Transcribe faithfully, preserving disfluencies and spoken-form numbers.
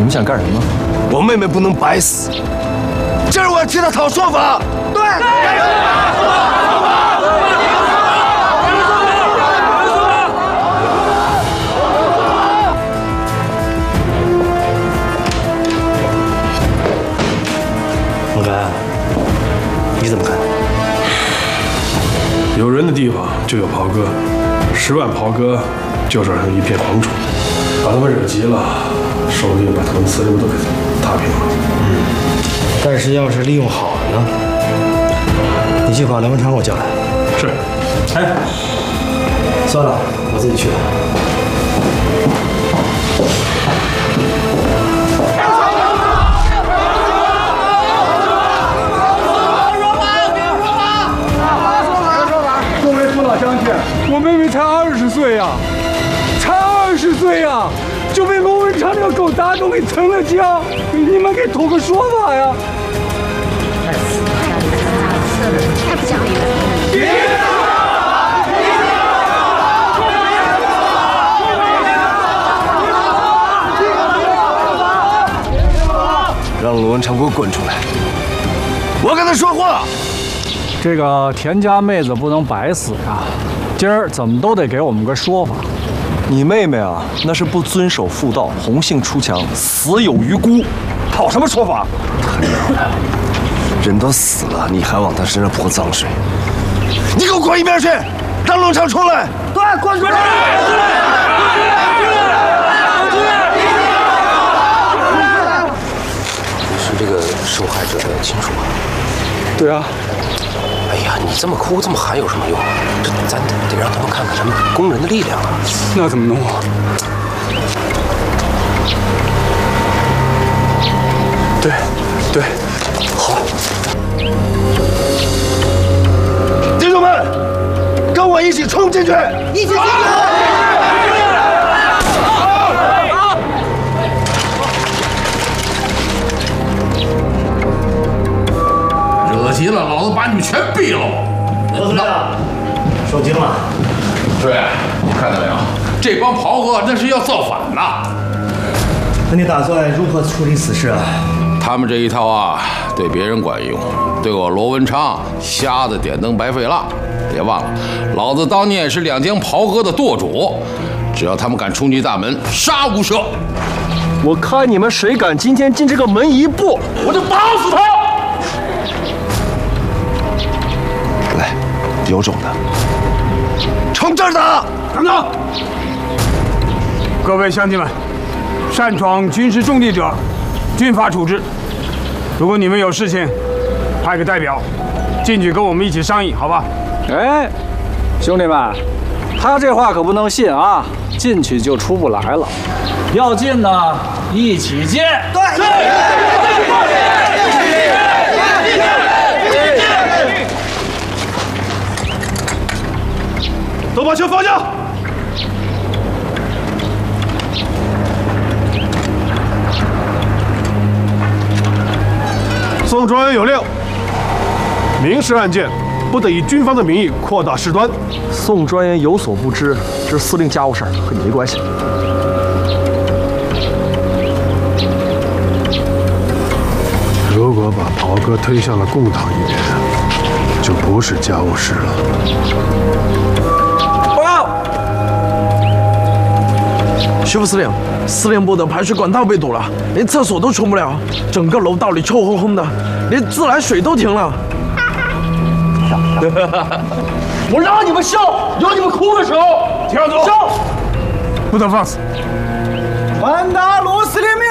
们想干什么？ 我妹妹不能白死，今儿我要替她讨说法。对。 老白，你怎么看？ 有人的地方就有袍哥，十万袍哥就这成一片黄土，把他们惹急了，说不定把他们四周都给踏平了。 嗯，但是要是利用好了呢？你去把梁文昌给我叫来。 是。 哎，算了，我自己去。 我妹妹才二十岁呀，才二十岁呀，就被罗文昌这个狗打狗给成了家，你们给吐个说法呀！ 太不讲理了！ 让罗文昌给我滚出来！我跟他说话。 这个田家妹子不能白死呀，今儿怎么都得给我们个说法。 你妹妹啊，那是不遵守妇道，红杏出墙，死有余辜，讨什么说法？ 人都死了，你还往他身上泼脏水？你给我滚一边去！让罗文昌出来！ 对，滚出来！ 你是这个受害者的亲属啊？ 对啊。 哎呀，你这么哭这么喊有什么用？这咱得得让他们看看咱们工人的力量啊！ 那怎么弄啊？ 对，对，好。 弟兄们，跟我一起冲进去！ 一起进去！ 惹急了，老子把你们全毙了！ 何司令，受惊了。 对，你看到没有？这帮袍哥那是要造反呐！ 那你打算如何处理此事啊？ 他们这一套啊，对别人管用，对我罗文昌瞎子点灯白费蜡。别忘了，老子当年是两江袍哥的舵主，只要他们敢冲击大门，杀无赦。 我看你们谁敢今天进这个门一步，我就打死他！ 来，有种的，冲这儿打！ 等等，各位乡亲们，擅闯军事重地者，军法处置。如果你们有事情，派个代表进去跟我们一起商议，好吧？哎，兄弟们，他这话可不能信啊！进去就出不来了，要进呢，一起进。对。 都把枪放下！宋专员有令：民事案件不得以军方的名义扩大事端。 宋专员有所不知，这是司令家务事儿，和你没关系。 如果把袍哥推向了共党一边，就不是家务事了。 报告，徐副司令，司令部的排水管道被堵了，连厕所都冲不了，整个楼道里臭烘烘的，连自来水都停了。 我让你们笑，有你们哭的时候。 听住， 笑， 不得放肆！ 传达罗司令命